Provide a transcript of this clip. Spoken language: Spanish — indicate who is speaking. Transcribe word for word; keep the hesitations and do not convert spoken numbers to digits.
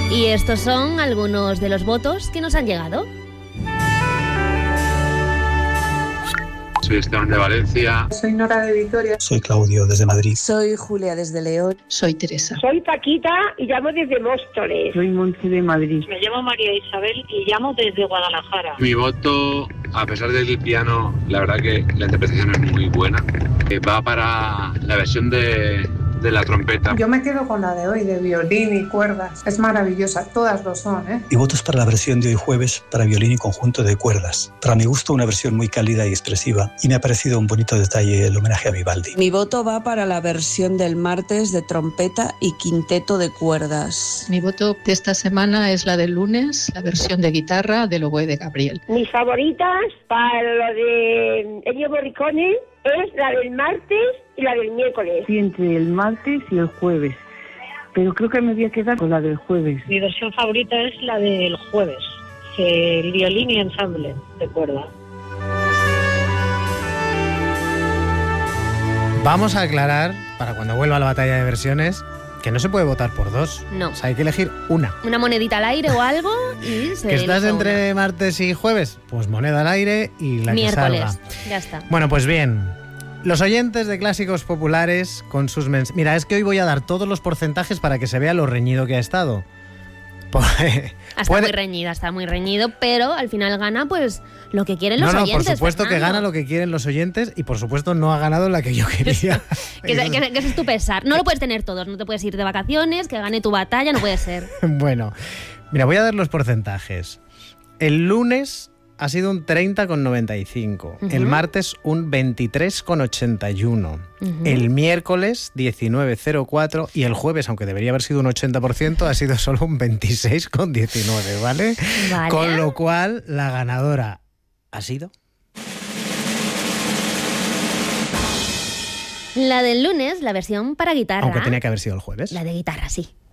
Speaker 1: Y estos son algunos de los votos que nos han llegado.
Speaker 2: Soy Esteban de Valencia.
Speaker 3: Soy Nora de Vitoria.
Speaker 4: Soy Claudio desde Madrid.
Speaker 5: Soy Julia desde León.
Speaker 6: Soy Teresa.
Speaker 7: Soy Paquita y llamo desde Móstoles.
Speaker 8: Soy Monse de Madrid.
Speaker 9: Me llamo María Isabel y llamo desde Guadalajara.
Speaker 2: Mi voto, a pesar del piano, la verdad que la interpretación es muy buena. Va para la versión de, de la trompeta.
Speaker 3: Yo me quedo con la de hoy, de violín y cuerdas. Es maravillosa, todas lo son, ¿eh?
Speaker 4: Mi voto es para la versión de hoy jueves, para violín y conjunto de cuerdas. Para mi gusto, una versión muy cálida y expresiva, y me ha parecido un bonito detalle el homenaje a Vivaldi.
Speaker 5: Mi voto va para la versión del martes de trompeta y quinteto de cuerdas.
Speaker 6: Mi voto de esta semana es la del lunes, la versión de guitarra del oboe de Gabriel.
Speaker 7: Mis favoritas para lo de Ennio Morricone es la del martes y la del miércoles.
Speaker 8: Sí, entre el martes y el jueves. Pero creo que me voy a quedar con la del jueves.
Speaker 9: Mi versión favorita es la del jueves, el violín y ensamble de cuerda.
Speaker 10: Vamos a aclarar, para cuando vuelva la batalla de versiones, que no se puede votar por dos.
Speaker 1: No.
Speaker 10: O sea, hay que elegir una.
Speaker 1: Una monedita al aire o algo y se
Speaker 10: ¿Que estás
Speaker 1: elige
Speaker 10: entre
Speaker 1: una.
Speaker 10: martes y jueves? Pues moneda al aire y la
Speaker 1: Miércoles.
Speaker 10: que salga.
Speaker 1: Ya está.
Speaker 10: Bueno, pues bien. Los oyentes de Clásicos Populares con sus mensajes... Mira, es que hoy voy a dar todos los porcentajes para que se vea lo reñido que ha estado.
Speaker 1: Está
Speaker 10: Puede...
Speaker 1: muy reñido, está muy reñido, pero al final gana pues lo que quieren los
Speaker 10: no, no,
Speaker 1: oyentes.
Speaker 10: por supuesto
Speaker 1: Fernando.
Speaker 10: que gana lo que quieren los oyentes y por supuesto no ha ganado la que yo quería.
Speaker 1: que, que, que ese es tu pesar. No lo puedes tener todos, no te puedes ir de vacaciones, que gane tu batalla, no puede ser.
Speaker 10: Bueno, mira, voy a dar los porcentajes. El lunes ha sido un treinta coma noventa y cinco, uh-huh. El martes un veintitrés coma ochenta y uno, uh-huh. El miércoles diecinueve coma cero cuatro y el jueves, aunque debería haber sido un ochenta por ciento, ha sido solo un veintiséis coma diecinueve, ¿vale?
Speaker 1: Vale.
Speaker 10: Con lo cual, la ganadora ha sido...
Speaker 1: La del lunes, la versión para guitarra.
Speaker 10: Aunque tenía que haber sido el jueves.
Speaker 1: La de guitarra, sí.